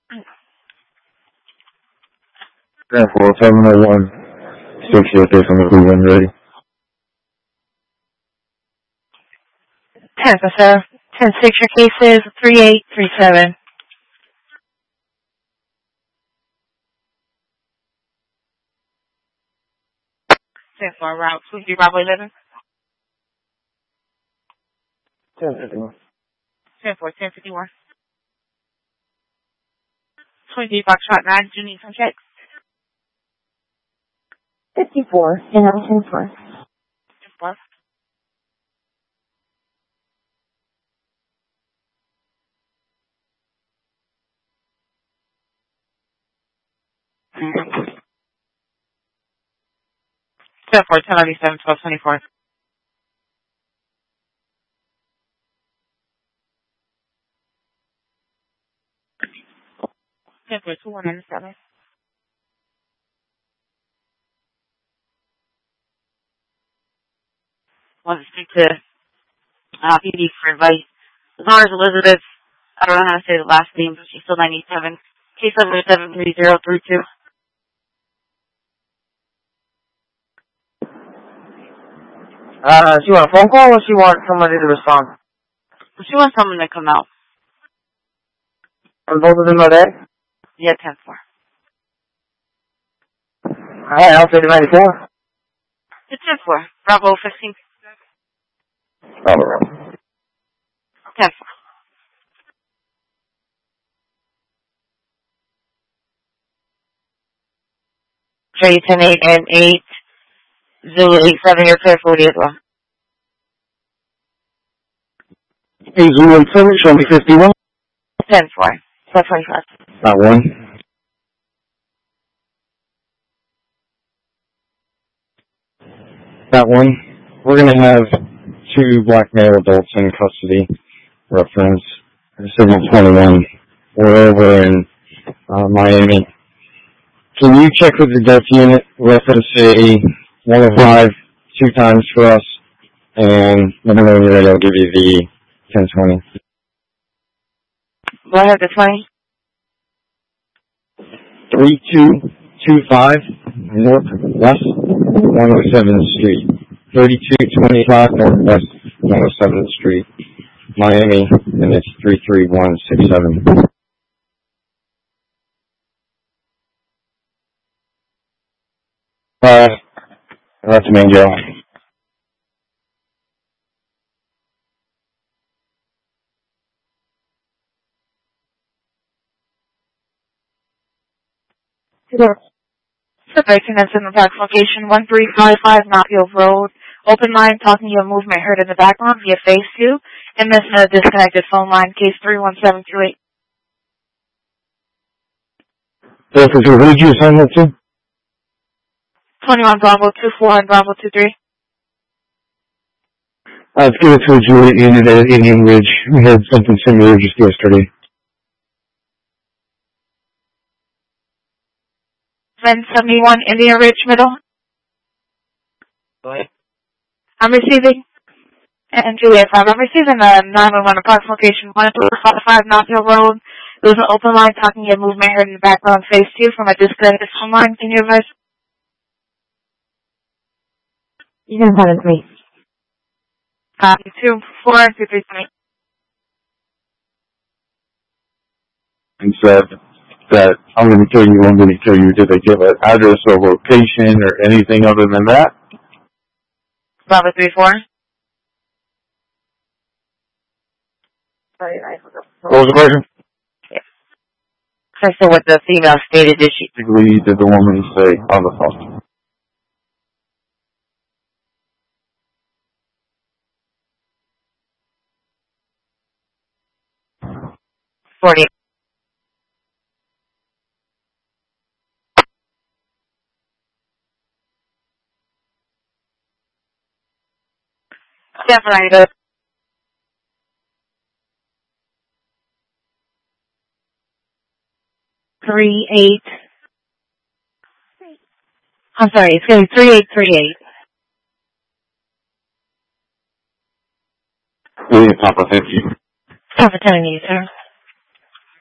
Therefore, 701, 6 your case on the blue when ready. 10 for sir. 10-6, your case is 3837. For route 2 Bravo 11. 1051. 10-4, 1051. 20 Foxtrot 9, do you need some checks? 54, and I'm 10-4. 10-4. Mm-hmm. 10-4, 1097, 1224. 10-4, 2197. Want to speak to PD for advice. As long as Elizabeth, I don't know how to say the last name, but she's still 97. Case number 73032. She want a phone call or she want somebody to respond? She wants someone to come out. And both of them are there? Yeah, 10-4. Alright, I'll say the 94. It's 10-4. Bravo 15. Alright. 10-4. Trey 10-8 and 8. Zulu 87, you're clear for Woody as well. Hey, Zulu 87, show me 51. 10-4. 1225. Not one. That one. We're going to have 2 black male adults in custody. Reference Signal 21. We're over in Miami. Can you check with the death unit? Reference a 105 2 times for us. And let me know when you're ready. I'll give you the 1020. Go ahead, the 20. 3225 Northwest 107th Street. 3225 Northwest 107th Street, Miami, and it's 33167. That's the main jail. Surveillance in the back location 1355 Knotfield Road. Open line, talking to your movement heard in the background via phase 2. And this is a disconnected phone line, case 31728. Who did you assign that to? 21 Bravo 24 and Bravo 23. Let's give it to a Juliet unit at Indian Ridge. We had something similar just yesterday. 1071 Indian Ridge Middle. Go ahead. I'm receiving, and Juliet 5, I'm receiving a 911 approximate location 1355 Knotfield Road. There was an open line talking to your movement heard in the background phase 2 from a disconnected phone line. Can you advise? You can send it to me. Copy 2-4-2-3-20. And said that I'm going to tell you, did they give an address or location or anything other than that? Bravo 34. Sorry, I forgot. What was the question? Yeah. So what the female stated is she... Basically, did the woman say on the phone? 40. Definitely. 38. I'm sorry, it's going to be 3838. Yeah, Papa, thank you. Papa telling you, sir.